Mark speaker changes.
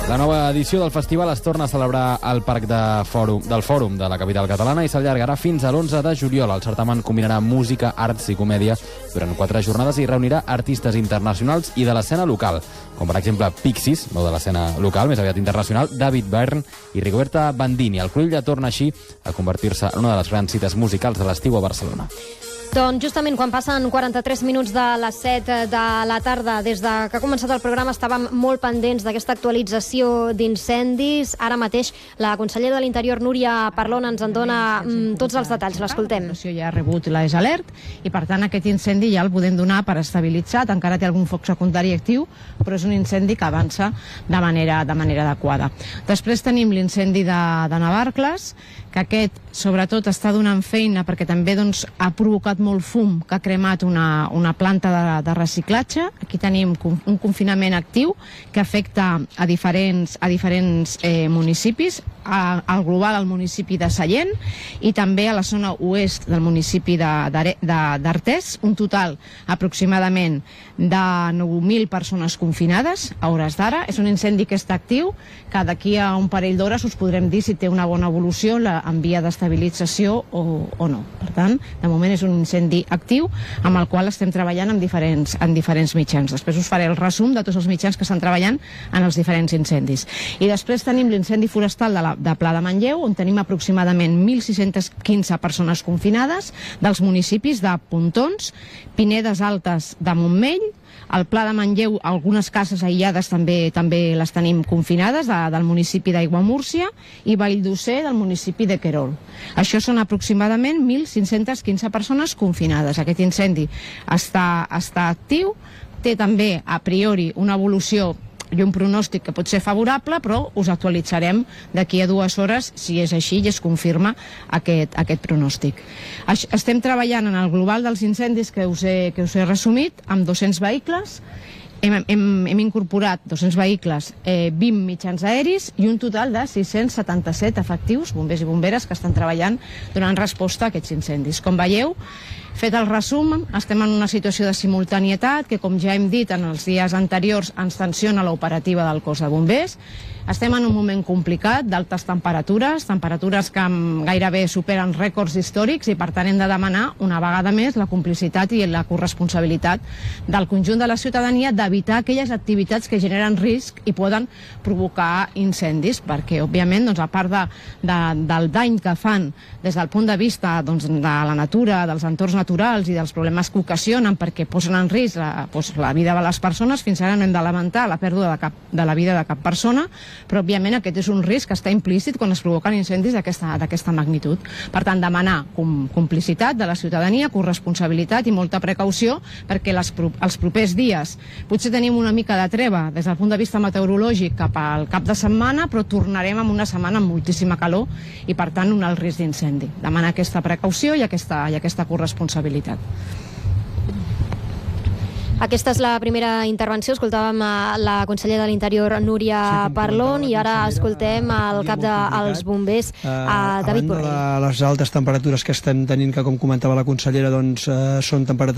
Speaker 1: La nova edició del festival es torna a celebrar al Parc del Fòrum de la capital catalana i s'allargarà fins a l'11 de juliol. El certamen combinarà música, arts i comèdia durant 4 jornades i reunirà artistes internacionals i de l'escena local, com per exemple Pixies, no de l'escena local, més aviat internacional, David Byrne i Rigoberta Bandini. El Cruïlla torna així a convertir-se en una de les grans cites musicals de l'estiu a Barcelona.
Speaker 2: Doncs justament quan passen 43 minuts de les 7 de la tarda, des de que ha començat el programa estàvem molt pendents d'aquesta actualització d'incendis. Ara mateix la consellera de l'Interior, Núria Parlon, ens en dona tots els detalls. L'escoltem.
Speaker 3: La situació ja ha rebut l'alert i, per tant, aquest incendi ja el podem donar per estabilitzat. Encara té algun foc secundari actiu, però és un incendi que avança de manera adequada. Després tenim l'incendi de Navarcles, que aquest, sobretot, està donant feina perquè també ha provocat molt fum que ha cremat una planta de reciclatge. Aquí tenim un confinament actiu que afecta a diferents municipis, al global al municipi de Sallent i també a la zona oest del municipi d'Artés, un total aproximadament de 9.000 persones confinades a hores d'ara. És un incendi que està actiu, que d'aquí a un parell d'hores us podrem dir si té una bona evolució en via d'estabilització o no. Per tant, de moment és un incendi actiu amb el qual estem treballant en diferents mitjans. Després us faré el resum de tots els mitjans que estan treballant en els diferents incendis. I després tenim l'incendi forestal de Pla de Manlleu, on tenim aproximadament 1.615 persones confinades dels municipis de Pontons, Pinedes Altes de Montmell, al Pla de Manlleu algunes cases aïllades també les tenim confinades del municipi d'Aiguamúrcia i Valldosser del municipi de Querol. Això són aproximadament 1.515 persones confinades. Aquest incendi està actiu, té també a priori una evolució i un pronòstic que pot ser favorable, però us actualitzarem d'aquí a 2 hores si és així i es confirma aquest pronòstic. Estem treballant en el global dels incendis que us he resumit amb 200 vehicles. Hem incorporat 200 vehicles, 20 mitjans aeris i un total de 677 efectius, bombers i bomberes, que estan treballant donant resposta a aquests incendis. Com veieu, fet el resum, estem en una situació de simultanietat que, com ja hem dit en els dies anteriors, ens tensiona l'operativa del cos de bombers. Estem en un moment complicat d'altes temperatures que gairebé superen rècords històrics i, per tant, hem de demanar una vegada més la complicitat i la corresponsabilitat del conjunt de la ciutadania d'evitar aquelles activitats que generen risc i poden provocar incendis, perquè, òbviament, a part del dany que fan des del punt de vista de la natura, dels entorns naturals i dels problemes que ocasionen perquè posen en risc la vida de les persones, fins ara no hem de lamentar la pèrdua de la vida de cap persona, però òbviament aquest és un risc que està implícit quan es provoquen incendis d'aquesta magnitud. Per tant, demanar complicitat de la ciutadania, corresponsabilitat i molta precaució, perquè els propers dies potser tenim una mica de treva des del punt de vista meteorològic cap al cap de setmana, però tornarem amb una setmana amb moltíssima calor i, per tant, un alt risc d'incendi. Demanar aquesta precaució i aquesta corresponsabilitat.
Speaker 2: Aquesta és la primera intervenció. Escoltàvem la consellera de l'Interior, Núria Parlon, i ara escoltem el cap dels bombers, David Borrell.
Speaker 4: A banda de les altes temperatures que estem tenint, que com comentava la consellera, són temperatures